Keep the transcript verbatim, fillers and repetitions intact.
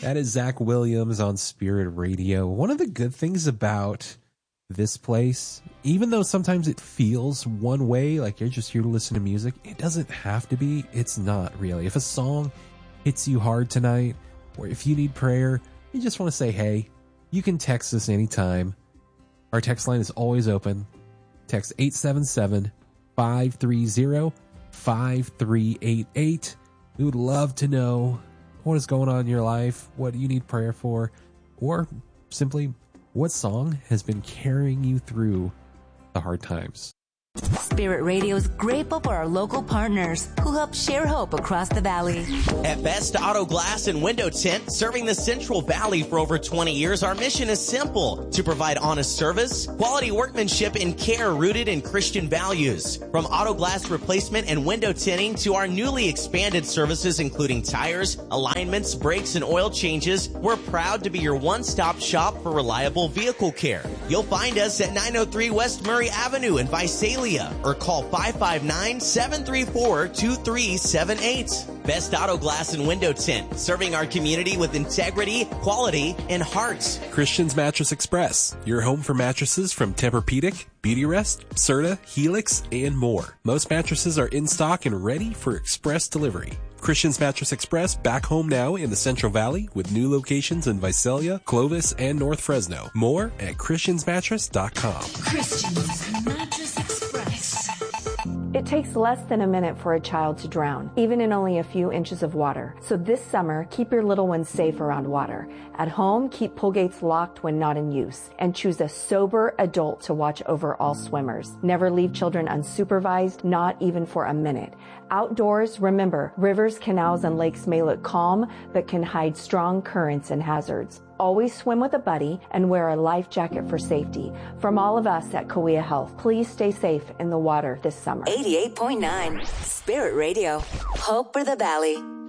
That is Zach Williams on Spirit Radio. One of the good things about this place, even though sometimes it feels one way, like you're just here to listen to music, it doesn't have to be. It's not really. If a song hits you hard tonight, or if you need prayer, you just want to say, hey, you can text us anytime. Our text line is always open. Text eight seven seven, five three zero, five three eight eight. We would love to know what is going on in your life, what you need prayer for, or simply what song has been carrying you through the hard times. Spirit Radio is grateful for our local partners who help share hope across the valley. At Best Auto Glass and Window Tint, serving the Central Valley for over twenty years, our mission is simple: to provide honest service, quality workmanship, and care rooted in Christian values. From auto glass replacement and window tinting to our newly expanded services including tires, alignments, brakes, and oil changes, we're proud to be your one-stop shop for reliable vehicle care. You'll find us at nine oh three West Murray Avenue in Visalia, or call five five nine, seven three four, two three seven eight. Best Auto Glass and Window Tint, serving our community with integrity, quality, and heart. Christian's Mattress Express, your home for mattresses from Tempur-Pedic, Beautyrest, Serta, Helix, and more. Most mattresses are in stock and ready for express delivery. Christian's Mattress Express, back home now in the Central Valley with new locations in Visalia, Clovis, and North Fresno. More at christians mattress dot com. Christian's Mattress Express. It takes less than a minute for a child to drown, even in only a few inches of water. So this summer, keep your little ones safe around water. At home, keep pull gates locked when not in use, and choose a sober adult to watch over all swimmers. Never leave children unsupervised, not even for a minute. Outdoors, remember, rivers, canals, and lakes may look calm, but can hide strong currents and hazards. Always swim with a buddy and wear a life jacket for safety. From all of us at Cahuilla Health, please stay safe in the water this summer. eighty-eight point nine Spirit Radio. Hope for the Valley.